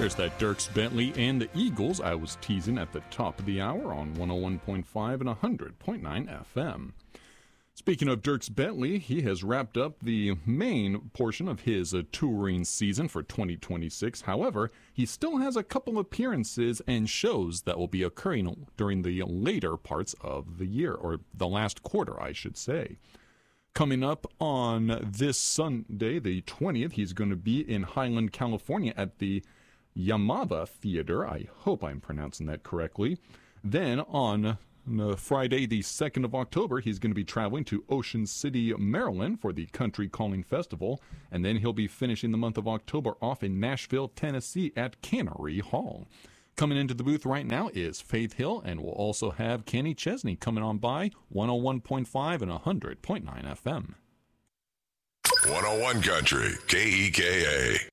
There's that Dierks Bentley and the Eagles I was teasing at the top of the hour on 101.5 and 100.9 FM. Speaking of Dierks Bentley, he has wrapped up the main portion of his touring season for 2026. However, he still has a couple appearances and shows that will be occurring during the later parts of the year, or the last quarter, I should say. Coming up on this Sunday, the 20th, he's going to be in Highland, California at the Yamava Theater. I hope I'm pronouncing that correctly. Then on Friday, the 2nd of October, he's going to be traveling to Ocean City, Maryland for the Country Calling Festival. And then he'll be finishing the month of October off in Nashville, Tennessee at Cannery Hall. Coming into the booth right now is Faith Hill, and we'll also have Kenny Chesney coming on by 101.5 and 100.9 FM. 101 Country, KEKA.